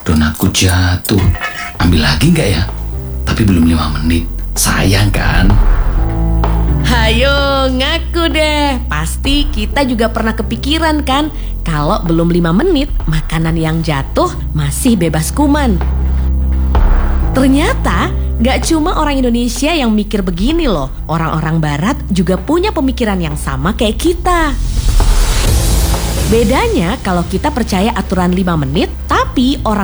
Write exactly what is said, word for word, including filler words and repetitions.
Donatku jatuh. Ambil lagi nggak ya? Tapi belum lima menit. Sayang kan? Hayo ngaku deh. Pasti kita juga pernah kepikiran kan, kalau belum lima menit makanan yang jatuh masih bebas kuman. Ternyata gak cuma orang Indonesia yang mikir begini loh. Orang-orang barat juga punya pemikiran yang sama kayak kita. Bedanya kalau kita percaya aturan lima menit, tapi orang